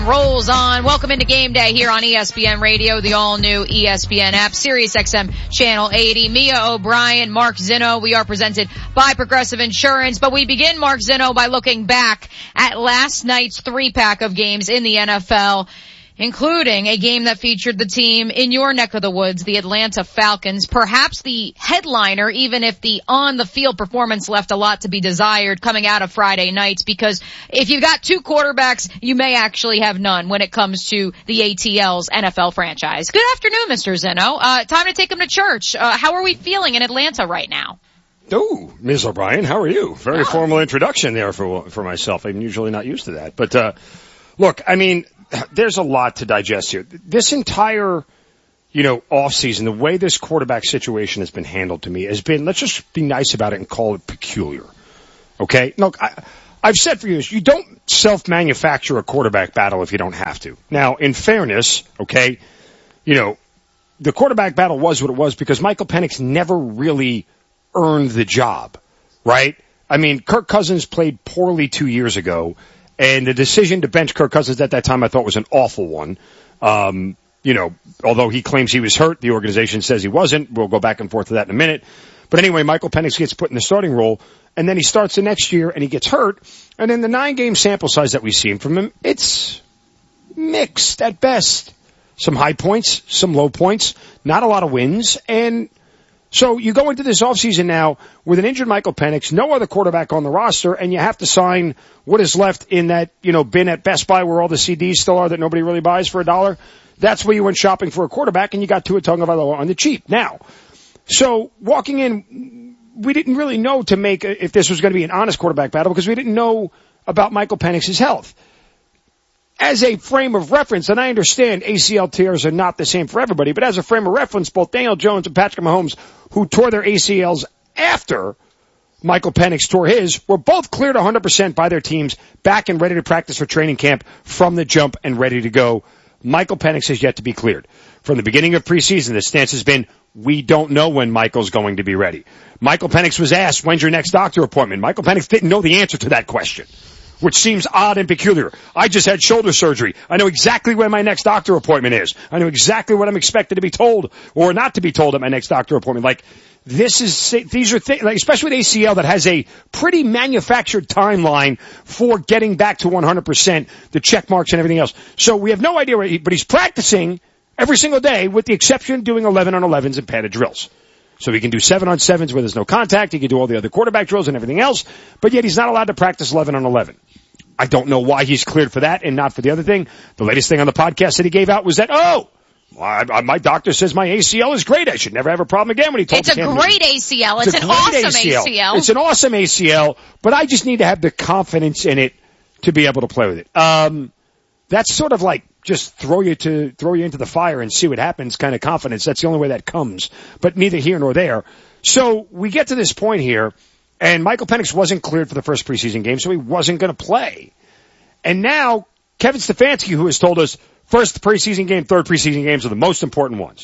Rolls on. Welcome into Game Day here on ESPN Radio, the all-new ESPN app, Sirius XM Channel 80. Mia O'Brien, Mark Zinno. We are presented by Progressive Insurance, but we begin, Mark Zinno, by looking back at last night's three-pack of games in the NFL, including a game that featured the team in your neck of the woods, the Atlanta Falcons, perhaps the headliner, even if the on-the-field performance left a lot to be desired coming out of Friday nights, because if you've got two quarterbacks, you may actually have none when it comes to the ATL's NFL franchise. Good afternoon, Mr. Zinno. Time to take him to church. How are we feeling in Atlanta right now? Oh, Ms. O'Brien, how are you? Very formal introduction there for myself. I'm usually not used to that. But, look, I mean, there's a lot to digest here. This entire, off season, the way this quarterback situation has been handled to me has been, let's just be nice about it and call it peculiar. Okay? Look, I've said for years, you don't self-manufacture a quarterback battle if you don't have to. Now, in fairness, okay, the quarterback battle was what it was because Michael Penix never really earned the job, right? I mean, Kirk Cousins played poorly 2 years ago. And the decision to bench Kirk Cousins at that time I thought was an awful one. Although he claims he was hurt, the organization says he wasn't. We'll go back and forth to that in a minute. But anyway, Michael Penix gets put in the starting role, and then he starts the next year and he gets hurt. And in the 9-game sample size that we've seen from him, it's mixed at best. Some high points, some low points, not a lot of wins, and so you go into this offseason now with an injured Michael Penix, no other quarterback on the roster, and you have to sign what is left in that, bin at Best Buy where all the CDs still are that nobody really buys for $1. That's where you went shopping for a quarterback, and you got Tua Tagovailoa on the cheap. Now, so walking in, we didn't really know to make if this was going to be an honest quarterback battle because we didn't know about Michael Penix's health. As a frame of reference, and I understand ACL tears are not the same for everybody, but as a frame of reference, both Daniel Jones and Patrick Mahomes, who tore their ACLs after Michael Penix tore his, were both cleared 100% by their teams, back and ready to practice for training camp from the jump and ready to go. Michael Penix has yet to be cleared. From the beginning of preseason, the stance has been, we don't know when Michael's going to be ready. Michael Penix was asked, when's your next doctor appointment? Michael Penix didn't know the answer to that question, which seems odd and peculiar. I just had shoulder surgery. I know exactly when my next doctor appointment is. I know exactly what I'm expected to be told or not to be told at my next doctor appointment. Like, these are things, like, especially with ACL that has a pretty manufactured timeline for getting back to 100%, the check marks and everything else. So we have no idea where but he's practicing every single day with the exception of doing 11-on-11s and padded drills. So he can do 7-on-7s where there's no contact. He can do all the other quarterback drills and everything else, but yet he's not allowed to practice 11-on-11. I don't know why he's cleared for that and not for the other thing. The latest thing on the podcast that he gave out was that, my doctor says my ACL is great. I should never have a problem again when he told me. It's a great ACL. It's an awesome ACL. It's an awesome ACL, but I just need to have the confidence in it to be able to play with it. That's sort of like just throw you into the fire and see what happens kind of confidence. That's the only way that comes, but neither here nor there. So we get to this point here, and Michael Penix wasn't cleared for the first preseason game, so he wasn't going to play. And now Kevin Stefanski, who has told us first preseason game, third preseason games are the most important ones.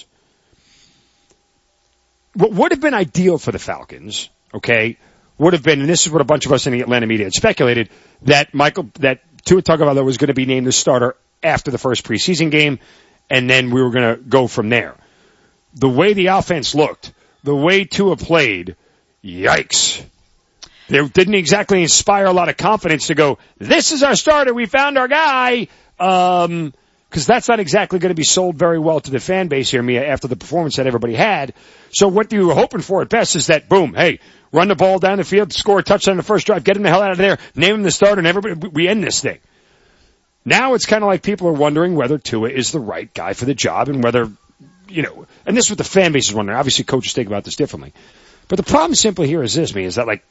What would have been ideal for the Falcons, okay, would have been, and this is what a bunch of us in the Atlanta media had speculated, that Tua Tagovailoa was going to be named the starter after the first preseason game, and then we were going to go from there. The way the offense looked, the way Tua played, yikes. They didn't exactly inspire a lot of confidence to go, this is our starter, we found our guy, because that's not exactly going to be sold very well to the fan base here, Mia, after the performance that everybody had. So what you were hoping for at best is that, boom, hey, run the ball down the field, score a touchdown in the first drive, get him the hell out of there, name him the starter, and everybody, we end this thing. Now it's kind of like people are wondering whether Tua is the right guy for the job and whether, and this is what the fan base is wondering. Obviously, coaches think about this differently. But the problem simply here is this, Mia, is that, like,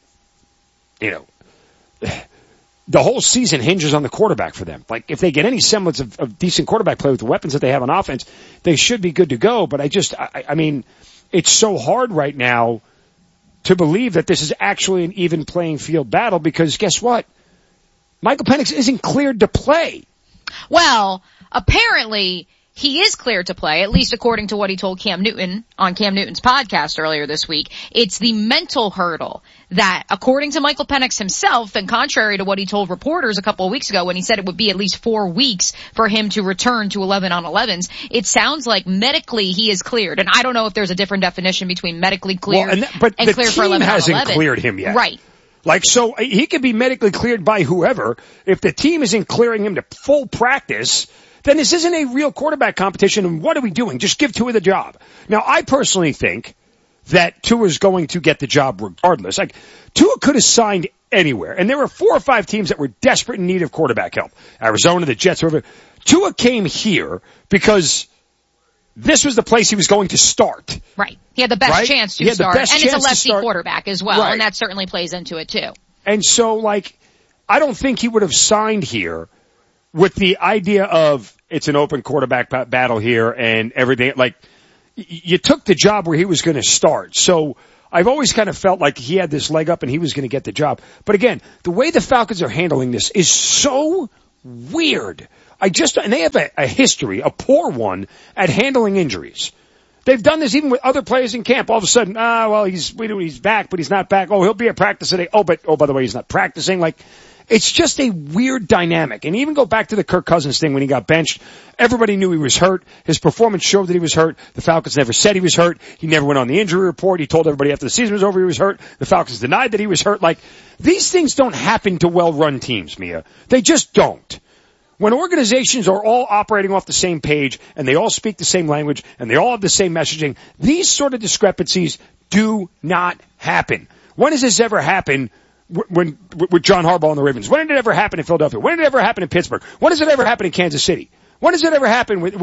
the whole season hinges on the quarterback for them. Like, if they get any semblance of decent quarterback play with the weapons that they have on offense, they should be good to go. But I mean, it's so hard right now to believe that this is actually an even playing field battle because guess what? Michael Penix isn't cleared to play. Well, apparently he is cleared to play, at least according to what he told Cam Newton on Cam Newton's podcast earlier this week. It's the mental hurdle that, according to Michael Penix himself, and contrary to what he told reporters a couple of weeks ago when he said it would be at least 4 weeks for him to return to 11-on-11s, it sounds like medically he is cleared. And I don't know if there's a different definition between medically cleared and cleared for 11-on-11. Hasn't cleared him yet. Right. Like, so he could be medically cleared by whoever. If the team isn't clearing him to full practice, then this isn't a real quarterback competition, and what are we doing? Just give Tua the job. Now, I personally think that Tua's going to get the job regardless. Like, Tua could have signed anywhere, and there were 4 or 5 teams that were desperate in need of quarterback help. Arizona, the Jets, whoever. Tua came here because this was the place he was going to start. Right. He had the best chance to start, and it's a lefty quarterback as well, right. And that certainly plays into it too. And so, like, I don't think he would have signed here with the idea of it's an open quarterback battle here and everything. Like, you took the job where he was going to start. So I've always kind of felt like he had this leg up and he was going to get the job. But again, the way the Falcons are handling this is so weird. And they have a history, a poor one, at handling injuries. They've done this even with other players in camp. All of a sudden, he's back, but he's not back. Oh, he'll be at practice today. Oh, by the way, he's not practicing. Like, it's just a weird dynamic. And even go back to the Kirk Cousins thing when he got benched. Everybody knew he was hurt. His performance showed that he was hurt. The Falcons never said he was hurt. He never went on the injury report. He told everybody after the season was over he was hurt. The Falcons denied that he was hurt. Like, these things don't happen to well-run teams, Mia. They just don't. When organizations are all operating off the same page and they all speak the same language and they all have the same messaging, these sort of discrepancies do not happen. When has this ever happened with John Harbaugh and the Ravens? When did it ever happen in Philadelphia? When did it ever happen in Pittsburgh? When does it ever happen in Kansas City? When does it ever happen with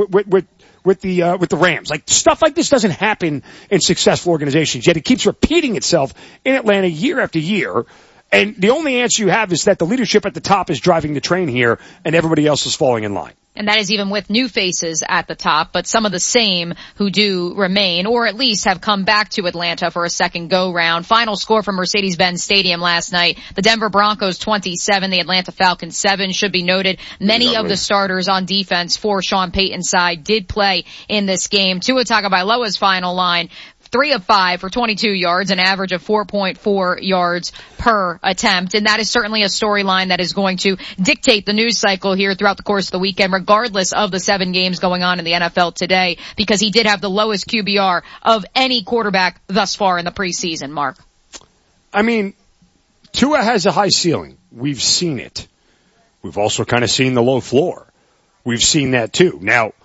the Rams? Like, stuff like this doesn't happen in successful organizations, yet it keeps repeating itself in Atlanta year after year. And the only answer you have is that the leadership at the top is driving the train here and everybody else is falling in line. And that is even with new faces at the top, but some of the same who do remain, or at least have come back to Atlanta for a second go-round. Final score from Mercedes-Benz Stadium last night, the Denver Broncos 27, the Atlanta Falcons 7. Should be noted, many of the starters on defense for Sean Payton's side did play in this game. Tua Tagovailoa's final line, 3 of 5 for 22 yards, an average of 4.4 yards per attempt. And that is certainly a storyline that is going to dictate the news cycle here throughout the course of the weekend, regardless of the 7 games going on in the NFL today, because he did have the lowest QBR of any quarterback thus far in the preseason, Mark. I mean, Tua has a high ceiling. We've seen it. We've also kind of seen the low floor. We've seen that too. Now,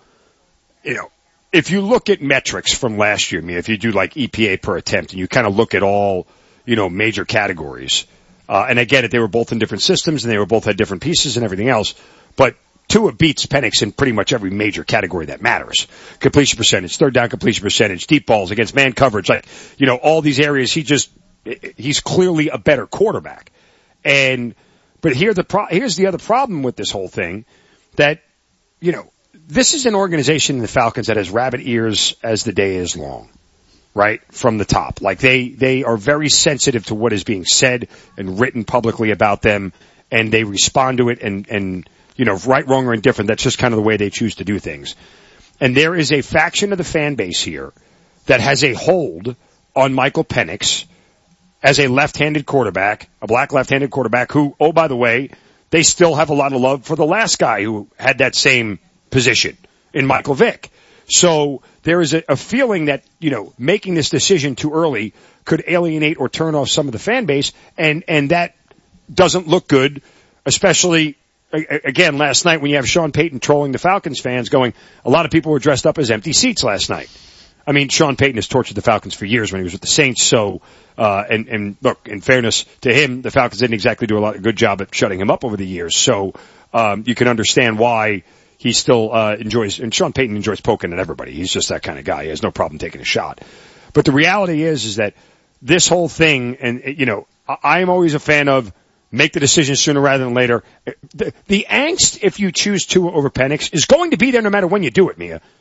if you look at metrics from last year, if you do like EPA per attempt and you kind of look at all, major categories, and I get it, they were both in different systems and they were both had different pieces and everything else, but Tua beats Penix in pretty much every major category that matters. Completion percentage, third down completion percentage, deep balls against man coverage, all these areas, he's clearly a better quarterback. But here's the other problem with this whole thing that, this is an organization in the Falcons that has rabbit ears as the day is long, right? From the top. Like they are very sensitive to what is being said and written publicly about them, and they respond to it and right, wrong, or indifferent. That's just kind of the way they choose to do things. And there is a faction of the fan base here that has a hold on Michael Penix as a left-handed quarterback, a black left-handed quarterback who, oh, by the way, they still have a lot of love for the last guy who had that same position in Michael Vick. So there is a feeling that, making this decision too early could alienate or turn off some of the fan base, and that doesn't look good, especially, again, last night when you have Sean Payton trolling the Falcons fans going, a lot of people were dressed up as empty seats last night. I mean, Sean Payton has tortured the Falcons for years when he was with the Saints, so, and look, in fairness to him, the Falcons didn't exactly do a good job at shutting him up over the years, so, you can understand why he still enjoys, and Sean Payton enjoys poking at everybody. He's just that kind of guy. He has no problem taking a shot. But the reality is that this whole thing, and I am always a fan of make the decision sooner rather than later. The angst, if you choose Tua over Penix, is going to be there no matter when you do it, Mia.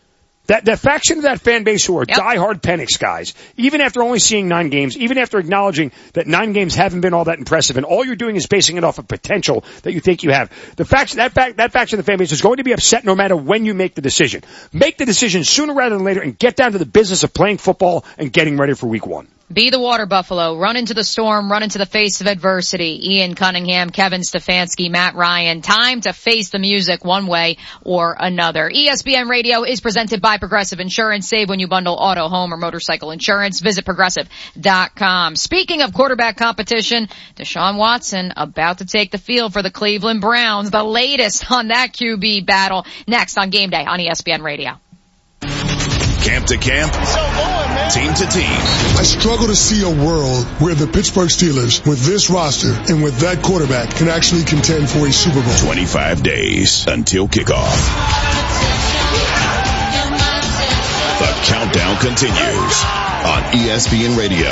That faction of that fan base who are diehard Penix guys, even after only seeing 9 games, even after acknowledging that 9 games haven't been all that impressive, and all you're doing is basing it off of potential that you think you have. That faction of the fan base is going to be upset no matter when you make the decision. Make the decision sooner rather than later and get down to the business of playing football and getting ready for week 1. Be the water buffalo. Run into the storm. Run into the face of adversity. Ian Cunningham, Kevin Stefanski, Matt Ryan. Time to face the music one way or another. ESPN Radio is presented by Progressive Insurance. Save when you bundle auto, home, or motorcycle insurance. Visit Progressive.com. Speaking of quarterback competition, Deshaun Watson about to take the field for the Cleveland Browns. The latest on that QB battle next on Game Day on ESPN Radio. Camp to camp, team to team. I struggle to see a world where the Pittsburgh Steelers, with this roster and with that quarterback, can actually contend for a Super Bowl. 25 days until kickoff. The countdown continues on ESPN Radio.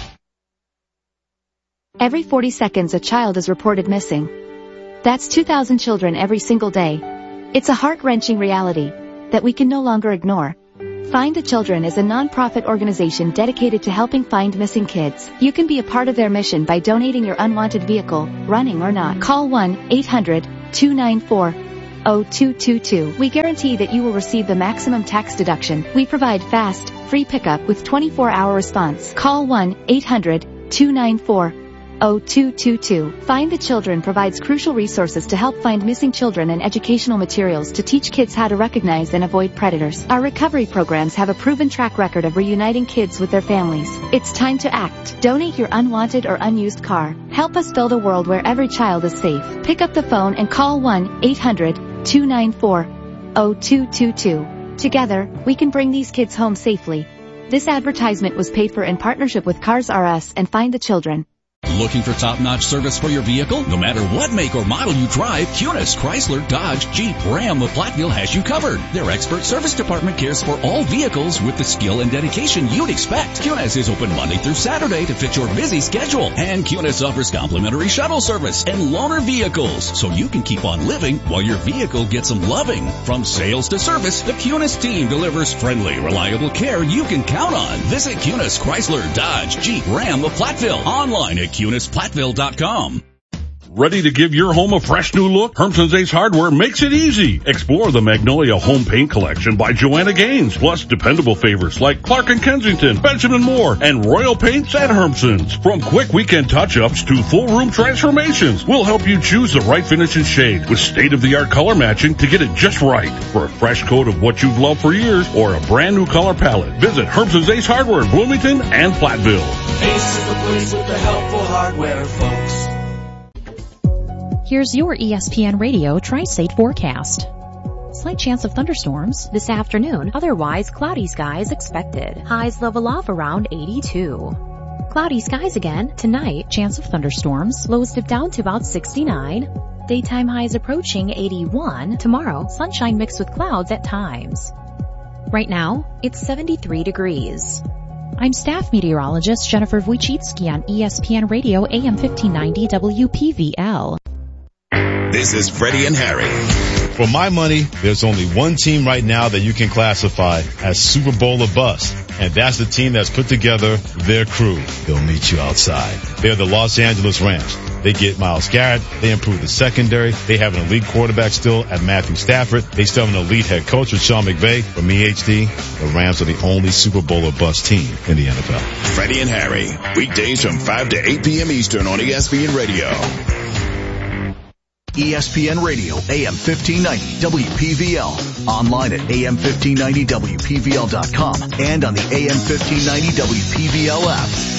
Every 40 seconds a child is reported missing. That's 2,000 children every single day. It's a heart-wrenching reality that we can no longer ignore. Find the Children is a non-profit organization dedicated to helping find missing kids. You can be a part of their mission by donating your unwanted vehicle, running or not. Call 1-800-294-0222. We guarantee that you will receive the maximum tax deduction. We provide fast, free pickup with 24-hour response. Call 1-800-294-0222. Find the Children provides crucial resources to help find missing children and educational materials to teach kids how to recognize and avoid predators. Our recovery programs have a proven track record of reuniting kids with their families. It's time to act. Donate your unwanted or unused car. Help us build a world where every child is safe. Pick up the phone and call 1-800-294-0222. Together, we can bring these kids home safely. This advertisement was paid for in partnership with Cars R Us and Find the Children. Looking for top-notch service for your vehicle? No matter what make or model you drive, Kunis, Chrysler, Dodge, Jeep, Ram of Platteville has you covered. Their expert service department cares for all vehicles with the skill and dedication you'd expect. Kunis is open Monday through Saturday to fit your busy schedule. And Kunis offers complimentary shuttle service and loaner vehicles, so you can keep on living while your vehicle gets some loving. From sales to service, the Kunis team delivers friendly, reliable care you can count on. Visit Kunis, Chrysler, Dodge, Jeep, Ram of Platteville. Online at KunisPlatteville.com. Ready to give your home a fresh new look? Hermson's Ace Hardware makes it easy. Explore the Magnolia Home Paint Collection by Joanna Gaines, plus dependable favorites like Clark & Kensington, Benjamin Moore, and Royal Paints at Hermson's. From quick weekend touch-ups to full room transformations, we'll help you choose the right finish and shade with state-of-the-art color matching to get it just right. For a fresh coat of what you've loved for years or a brand new color palette, visit Hermson's Ace Hardware in Bloomington and Platteville. Ace is the place with the helpful hardware, folks. Here's your ESPN Radio Tri-State forecast. Slight chance of thunderstorms this afternoon, otherwise cloudy skies expected. Highs level off around 82. Cloudy skies again tonight, chance of thunderstorms, lows dip down to about 69. Daytime highs approaching 81. Tomorrow, sunshine mixed with clouds at times. Right now, it's 73 degrees. I'm staff meteorologist Jennifer Wojcicki on ESPN Radio AM 1590 WPVL. This is Freddie and Harry. For my money, there's only one team right now that you can classify as Super Bowl or bust, and that's the team that's put together their crew. They'll meet you outside. They're the Los Angeles Rams. They get Myles Garrett. They improve the secondary. They have an elite quarterback still at Matthew Stafford. They still have an elite head coach with Sean McVay. For me, HD, the Rams are the only Super Bowl or bust team in the NFL. Freddie and Harry, weekdays from 5 to 8 p.m. Eastern on ESPN Radio. ESPN Radio, AM 1590, WPVL. Online at AM1590WPVL.com and on the AM 1590 WPVL app.